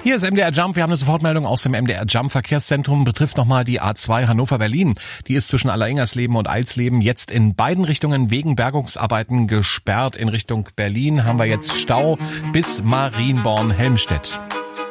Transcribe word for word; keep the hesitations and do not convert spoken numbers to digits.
Hier ist M D R Jump. Wir haben eine Sofortmeldung aus dem M D R Jump Verkehrszentrum. Betrifft nochmal die A zwei Hannover-Berlin. Die ist zwischen Alleringers-Leben und Eilsleben jetzt in beiden Richtungen wegen Bergungsarbeiten gesperrt. In Richtung Berlin haben wir jetzt Stau bis Marienborn-Helmstedt.